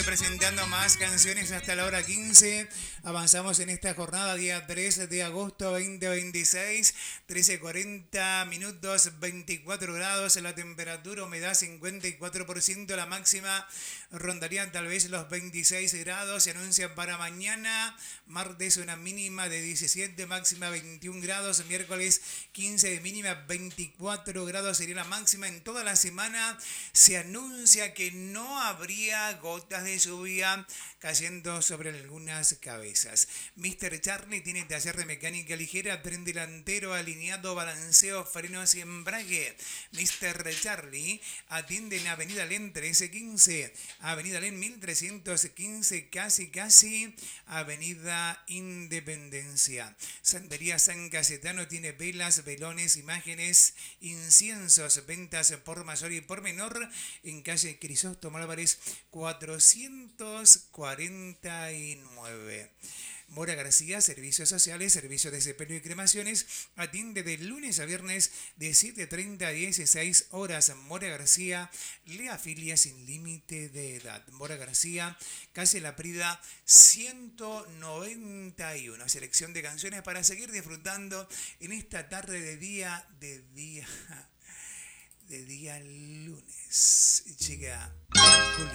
seguir presentando más canciones hasta la hora 15. Avanzamos en esta jornada, día 3 de agosto 2026, 13:40 minutos, 24 grados, la temperatura, humedad 54%, la máxima rondaría tal vez los 26 grados. Se anuncia para mañana, martes, una mínima de 17, máxima 21 grados, miércoles 15 de mínima, 24 grados sería la máxima. En toda la semana se anuncia que no habría gotas de lluvia cayendo sobre algunas cabezas. Mr. Charlie tiene taller de mecánica ligera, tren delantero, alineado, balanceo, frenos y embrague. Mr. Charlie atiende en Avenida Len 1315, Avenida Len 1315, casi Avenida Independencia. Santería San Cayetano tiene velas, velones, imágenes, inciensos, ventas por mayor y por menor en calle Crisóstomo Álvarez 449. Mora García, servicios sociales, servicios de sepelio y cremaciones, atiende de lunes a viernes de 7:30 a 16 horas. Mora García le afilia sin límite de edad. Mora García, calle La Prida 191. Selección de canciones para seguir disfrutando en esta tarde de día lunes. Llega